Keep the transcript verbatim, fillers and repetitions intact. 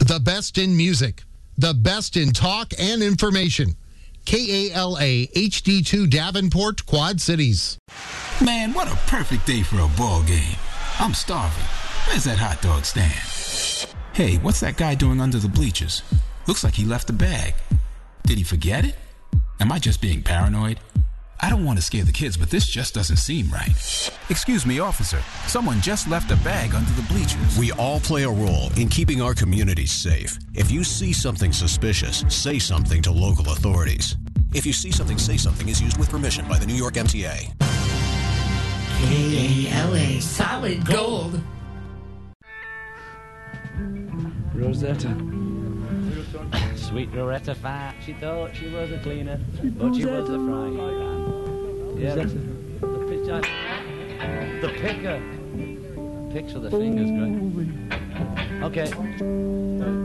The best in music, the best in talk and information. K A L A H D two Davenport, Quad Cities. Man, what a perfect day for a ball game. I'm starving. Where's that hot dog stand? Hey, what's that guy doing under the bleachers? Looks like he left a bag. Did he forget it? Am I just being paranoid? I don't want to scare the kids, but this just doesn't seem right. Excuse me, officer. Someone just left a bag under the bleachers. We all play a role in keeping our communities safe. If you see something suspicious, say something to local authorities. If you see something, say something is used with permission by the New York M T A. K A L A, solid gold. Rosetta. Sweet Rosetta Fat. She thought she was a cleaner, but she was a frying pan. Yeah, the, the picture. The picker. Picks with the fingers, great. Okay.